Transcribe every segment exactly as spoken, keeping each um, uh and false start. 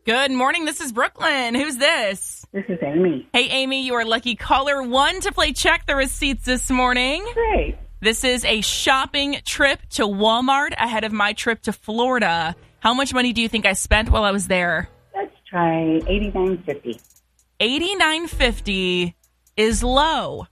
Good morning. This is Brooklyn. Who's this? This is Amy. Hey, Amy, you are lucky caller one to play Check the Receipts this morning. Great. This is a shopping trip to Walmart ahead of my trip to Florida. How much money do you think I spent while I was there? Let's try eighty-nine fifty. eighty-nine fifty is low.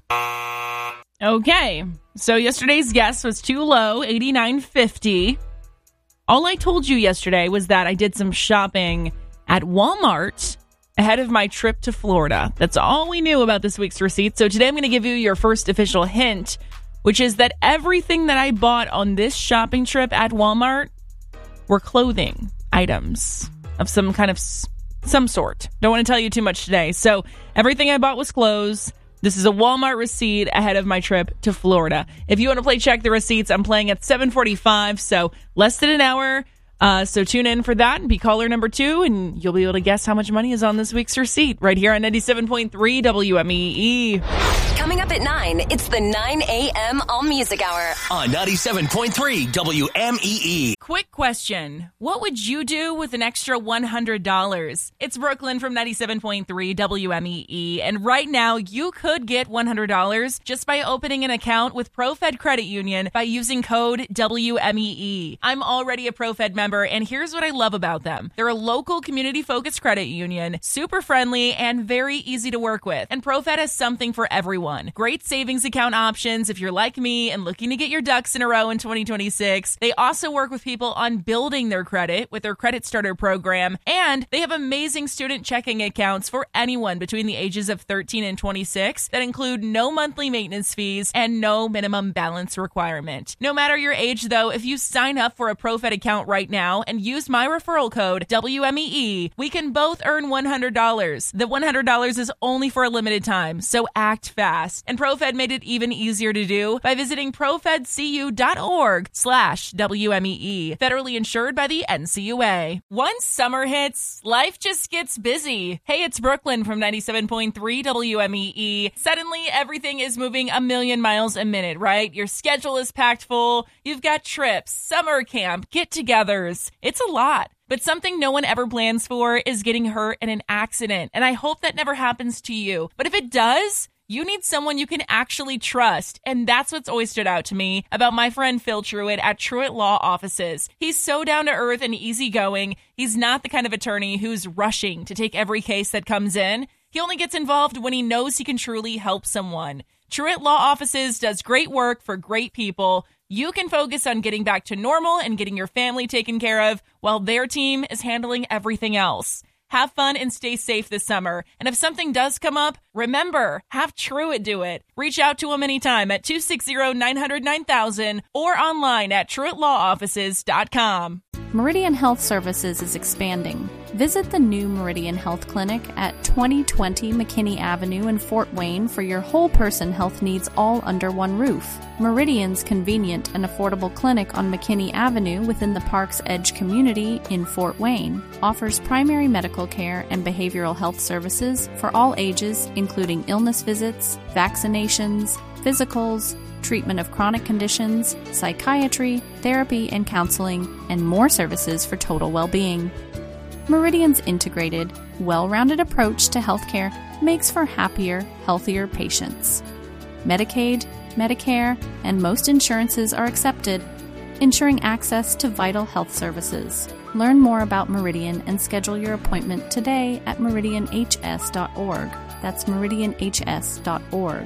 Okay, so yesterday's guess was too low, eighty-nine fifty. All I told you yesterday was that I did some shopping at Walmart ahead of my trip to Florida. That's all we knew about this week's receipt. So today I'm going to give you your first official hint, which is that everything that I bought on this shopping trip at Walmart were clothing items of some kind of some sort. Don't want to tell you too much today. So everything I bought was clothes. This is a Walmart receipt ahead of my trip to Florida. If you want to play Check the Receipts, I'm playing at seven forty-five, so less than an hour. Uh, so tune in for that and be caller number two, and you'll be able to guess how much money is on this week's receipt right here on ninety-seven point three W M E E. Coming up at nine, it's the nine a.m. All Music Hour. On ninety-seven point three W M E E. Quick question. What would you do with an extra one hundred dollars? It's Brooklyn from ninety-seven point three W M E E, and right now you could get one hundred dollars just by opening an account with ProFed Credit Union by using code W M E E. I'm already a ProFed member, and here's what I love about them. They're a local community-focused credit union, super friendly, and very easy to work with. And ProFed has something for everyone. Great savings account options if you're like me and looking to get your ducks in a row in twenty twenty-six. They also work with people on building their credit with their Credit Starter program, and they have amazing student checking accounts for anyone between the ages of thirteen and twenty-six that include no monthly maintenance fees and no minimum balance requirement. No matter your age, though, if you sign up for a ProFed account right now and use my referral code W M E E, we can both earn one hundred dollars. The one hundred dollars is only for a limited time, so act fast. And ProFed made it even easier to do by visiting profedcu.org slash WMEE. Federally insured by the N C U A. Once summer hits, life just gets busy. Hey, it's Brooklyn from ninety-seven point three W M E E. Suddenly, everything is moving a million miles a minute, right? Your schedule is packed full. You've got trips, summer camp, get-togethers. It's a lot. But something no one ever plans for is getting hurt in an accident. And I hope that never happens to you. But if it does, you need someone you can actually trust. And that's what's always stood out to me about my friend Phil Truitt at Truitt Law Offices. He's so down to earth and easygoing. He's not the kind of attorney who's rushing to take every case that comes in. He only gets involved when he knows he can truly help someone. Truitt Law Offices does great work for great people. You can focus on getting back to normal and getting your family taken care of while their team is handling everything else. Have fun and stay safe this summer. And if something does come up, remember, have Truitt do it. Reach out to him anytime at two six zero, nine zero zero, nine thousand or online at truitt law offices dot com. Meridian Health Services is expanding. Visit the new Meridian Health Clinic at twenty twenty McKinney Avenue in Fort Wayne for your whole person health needs all under one roof. Meridian's convenient and affordable clinic on McKinney Avenue within the Park's Edge community in Fort Wayne offers primary medical care and behavioral health services for all ages, including illness visits, vaccinations, physicals, treatment of chronic conditions, psychiatry, therapy and counseling, and more services for total well-being. Meridian's integrated, well-rounded approach to healthcare makes for happier, healthier patients. Medicaid, Medicare, and most insurances are accepted, ensuring access to vital health services. Learn more about Meridian and schedule your appointment today at meridian h s dot org. That's meridian h s dot org.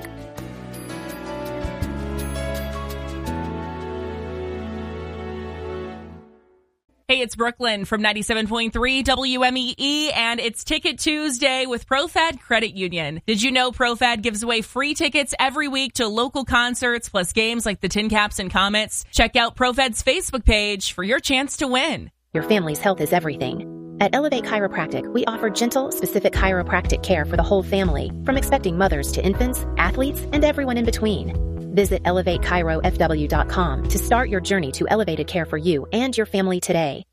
Hey, it's Brooklyn from ninety-seven point three W M E E, and it's Ticket Tuesday with ProFed Credit Union. Did you know ProFed gives away free tickets every week to local concerts plus games like the Tin Caps and Comets? Check out ProFed's Facebook page for your chance to win. Your family's health is everything. At Elevate Chiropractic, we offer gentle, specific chiropractic care for the whole family, from expecting mothers to infants, athletes, and everyone in between. Visit elevate chiro f w dot com to start your journey to elevated care for you and your family today.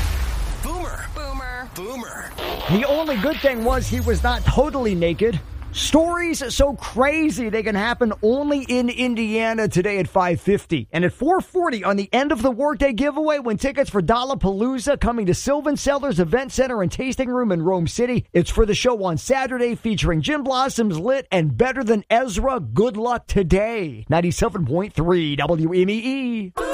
Boomer. Boomer. Boomer. The only good thing was he was not totally naked. Stories so crazy they can happen only in Indiana today at five fifty. And at four forty on the end of the workday giveaway, win tickets for Dollapalooza coming to Sylvan Cellars Event Center and Tasting Room in Rome City. It's for the show on Saturday featuring Gin Blossoms Lit and Better Than Ezra. Good luck today. ninety-seven point three W M E E.